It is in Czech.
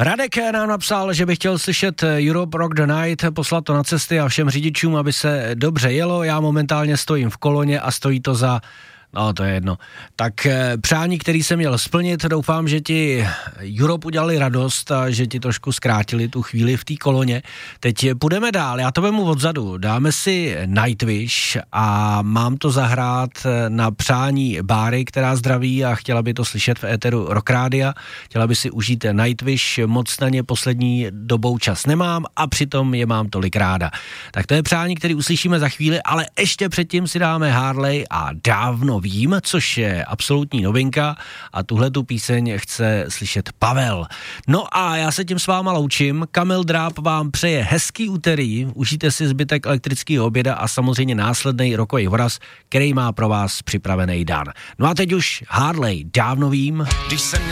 Radek nám napsal, že by chtěl slyšet Europe Rock the Night, poslat to na cesty a všem řidičům, aby se dobře jelo. Já momentálně stojím v koloně a stojí to za... No, to je jedno. Tak přání, který jsem měl splnit, doufám, že ti Europe udělali radost a že ti trošku zkrátili tu chvíli v té koloně. Teď půjdeme dál, já to vemu odzadu. Dáme si Nightwish a mám to zahrát na přání Báry, která zdraví a chtěla by to slyšet v éteru Rock Rádia. Chtěla by si užít Nightwish, moc na ně poslední dobou čas nemám a přitom je mám tolik ráda. Tak to je přání, který uslyšíme za chvíli, ale ještě předtím si dáme Harley a Dávno vím, což je absolutní novinka a tuhletu píseň chce slyšet Pavel. No a já se tím s váma loučím. Kamil Dráb vám přeje hezký úterý, užijte si zbytek elektrického oběda a samozřejmě následný rokový horaz, který má pro vás připravený dan. No a teď už Harley, Dávno vím. Když jsem